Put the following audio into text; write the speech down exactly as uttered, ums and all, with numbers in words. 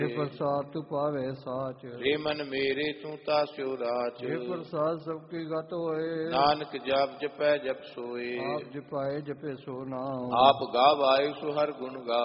ਪ੍ਰਸਾਦ ਤੂੰ ਪਾਵੇ ਸਾਚ, ਰੇ ਮਨ ਮੇਰੇ ਤੂੰ ਤਾਸਿਓ ਰਾਚ। ਜੇ ਪ੍ਰਸਾਦ ਸਭ ਕੀ ਗਤ ਹੋਏ, ਨਾਨਕ ਜਪ ਜਪੈ ਜਪ ਸੋਏ। ਆਪ ਜਪਾਏ ਜਪੇ ਸੋ ਨਾਮ, ਆਪ ਗਾਵਾਏ ਸੋ ਹਰ ਗੁਣ ਗਾ।